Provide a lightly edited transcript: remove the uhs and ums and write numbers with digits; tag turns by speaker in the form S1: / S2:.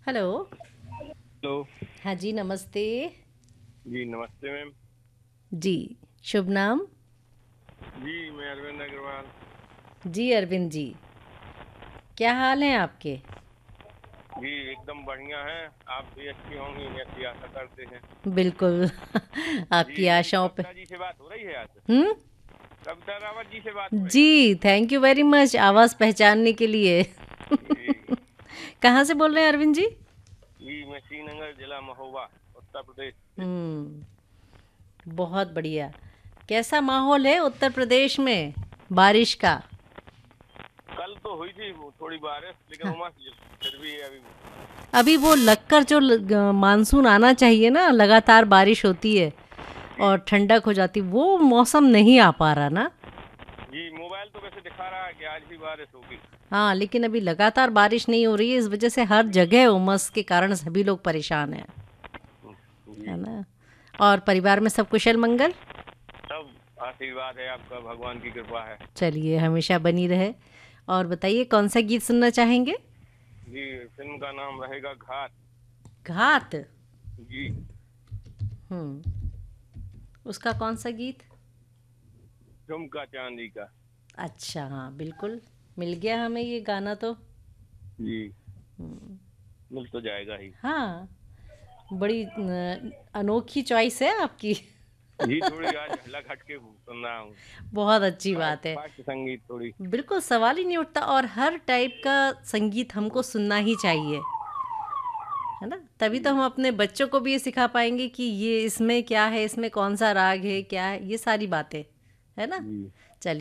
S1: Hello.
S2: Hello.
S1: हाँ जी, नमस्ते।
S2: जी नमस्ते मैम।
S1: जी, शुभ नाम?
S2: जी मैं अरविंद अग्रवाल।
S1: जी अरविंद जी, क्या हाल हैं आपके?
S2: जी एकदम बढ़िया है। आप भी अच्छी होंगी ऐसी आशा करते हैं।
S1: बिल्कुल।
S2: जी
S1: आपकी
S2: मेरी
S1: आशाओं पे।
S2: कविता जी से बात हो रही है आज?
S1: हम्म।
S2: कविता रावत जी से बात हो रही है?
S1: जी, थैंक यू वेरी मच आवाज़ पहचानने के लिए।
S2: जी।
S1: कहाँ से बोल रहे हैं अरविंद जी?
S2: जी मैं श्रीनगर जिला महोबा उत्तर प्रदेश से।
S1: हम्म। बहुत बढ़िया। कैसा माहौल है उत्तर प्रदेश में बारिश का?
S2: कल तो हुई थी वो थोड़ी बारिश लेकिन
S1: हाँ,
S2: उमस फिर भी है अभी।
S1: अभी वो लगकर जो मानसून आना चाहिए ना, लगातार बारिश होती है
S2: जी।
S1: और ठंडक हो जाती, वो मौसम नहीं आ पा रहा ना।
S2: जी मोबाइल तो वैसे दिखा रहा है कि आज भी बारिश होगी।
S1: हाँ, लेकिन अभी लगातार बारिश नहीं हो रही है, इस वजह से हर जगह उमस के कारण सभी लोग परेशान हैं।
S2: जी
S1: है ना? और परिवार में सब कुशल मंगल?
S2: सब आशीर्वाद है आपका, भगवान की कृपा है।
S1: चलिए, हमेशा बनी रहे। और बताइए, कौन सा गीत सुनना चाहेंगे?
S2: जी फिल्म का नाम रहेगा घात।
S1: घात।
S2: जी
S1: हम्म। उसका कौन सा गीत?
S2: झुमका चांदी का।
S1: अच्छा, हाँ बिल्कुल। मिल गया हमें ये गाना तो।
S2: जी मिल तो जाएगा ही।
S1: हाँ, बड़ी अनोखी चॉइस है आपकी।
S2: जी थोड़ी आज झलक हटके सुन रहा हूँ।
S1: बहुत अच्छी
S2: फास्ट
S1: बात है।
S2: फास्ट संगीत थोड़ी।
S1: बिल्कुल सवाल ही नहीं उठता, और हर टाइप का संगीत हमको सुनना ही चाहिए। है ना? तभी तो
S2: जी
S1: हम अपने बच्चों को भी ये सिखा पाएंगे कि ये इसमें क्या है, इसमें कौन सा राग है, क्या है, ये सारी बातें। है ना?
S2: जी।
S1: चलिए।